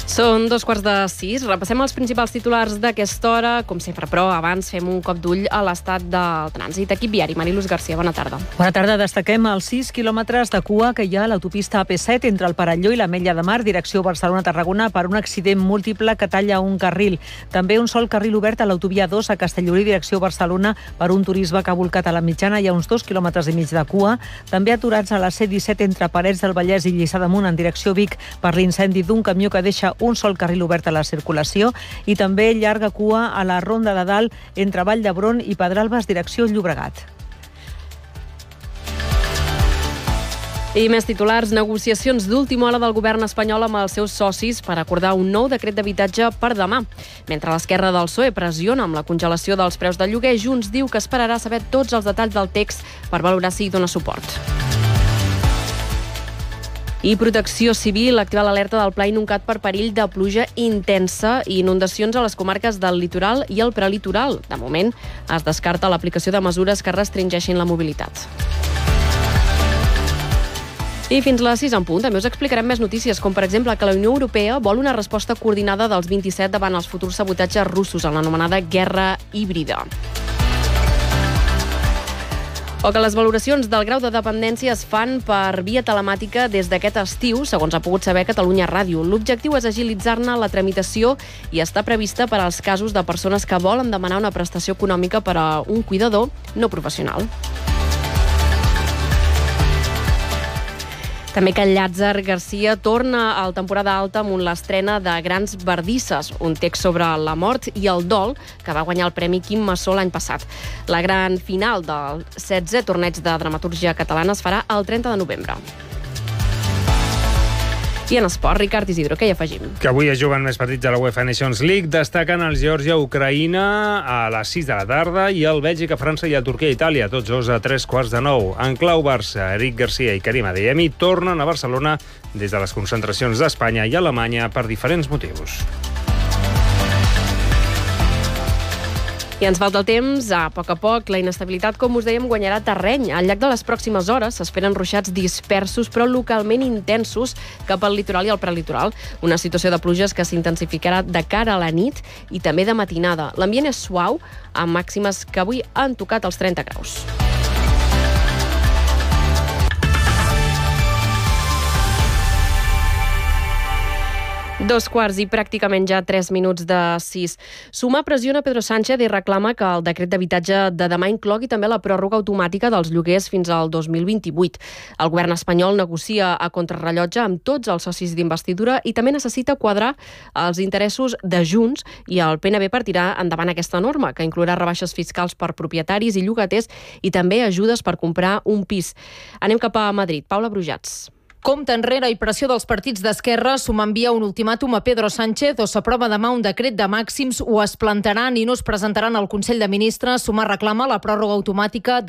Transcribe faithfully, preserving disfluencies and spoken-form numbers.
Són dos quarts de sis. Repassem els principals titulars d'aquesta hora. Com sempre, però, abans fem un cop d'ull a l'estat del trànsit. Equip viari, Mariluz Garcia, bona tarda. Bona tarda. Destaquem els sis quilòmetres de cua que hi ha a l'autopista A P set entre el Perelló i l'Ametlla de Mar, direcció Barcelona-Tarragona, per un accident múltiple que talla un carril. També un sol carril obert a l'autovia dos a Castellolí, direcció Barcelona, per un turisme que ha volcat a la mitjana. Hi ha uns dos quilòmetres i mig de cua. També aturats a la C disset entre Parets del Vallès i Lliçà d'Amunt en direcció Vic per l'incendi d'un camió que deixa un sol carril obert a la circulació, i també llarga cua a la Ronda de Dalt entre Vall d'Hebron i Pedralbes, direcció Llobregat. I més titulars. Negociacions d'última hora del govern espanyol amb els seus socis per acordar un nou decret d'habitatge per demà. Mentre l'esquerra del P S O E pressiona amb la congelació dels preus del lloguer, Junts diu que esperarà saber tots els detalls del text per valorar si hi dona suport. I Protecció Civil activa l'alerta del Pla Inuncat per perill de pluja intensa i inundacions a les comarques del litoral i el prelitoral. De moment, es descarta l'aplicació de mesures que restringeixin la mobilitat. I fins les sis en punt també us explicarem més notícies, com per exemple que la Unió Europea vol una resposta coordinada dels vint-i-set davant els futurs sabotatges russos en l'anomenada guerra híbrida. O que les valoracions del grau de dependència es fan per via telemàtica des d'aquest estiu, segons ha pogut saber Catalunya Ràdio. L'objectiu és agilitzar-ne la tramitació i està prevista per als casos de persones que volen demanar una prestació econòmica per a un cuidador no professional. També que Llàtzer Garcia torna al temporada alta amb l'estrena de Grans Bardisses, un text sobre la mort i el dol que va guanyar el Premi Quim Massó l'any passat. La gran final del setzè torneig de dramatúrgia catalana es farà el trenta de novembre. I en esport, Ricard Isidro, què hi afegim? Que avui es juguen més partits de la UEFA Nations League. Destaquen el Geòrgia-Ucraïna a les sis de la tarda i el Bèlgica-França i el Turquia-Itàlia, tots dos a tres quarts de nou. En clau Barça, Eric Garcia i Karim Adeyemi tornen a Barcelona des de les concentracions d'Espanya i Alemanya per diferents motius. I ens falta el temps. A poc a poc, la inestabilitat, com us dèiem, guanyarà terreny. Al llarg de les pròximes hores s'esperen ruixats dispersos, però localment intensos, cap al litoral i al prelitoral. Una situació de pluges que s'intensificarà de cara a la nit i també de matinada. L'ambient és suau, amb màximes que avui han tocat els trenta graus. Dos quarts i pràcticament ja tres minuts de sis. Sumar pressiona Pedro Sánchez i reclama que el decret d'habitatge de demà inclogui també la pròrroga automàtica dels lloguers fins al dos mil vint-i-vuit. El govern espanyol negocia a contrarrellotge amb tots els socis d'investidura i també necessita quadrar els interessos de Junts, i el P N B per tirar endavant aquesta norma, que inclourà rebaixes fiscals per propietaris i llogaters i també ajudes per comprar un pis. Anem cap a Madrid. Paula Brujats. Compte enrere i pressió dels partits d'esquerra, Sumar envia un ultimàtum a Pedro Sánchez. O s'aprova demà un decret de màxims o es plantaran i no es presentaran al Consell de Ministres. Sumar reclama la pròrroga automàtica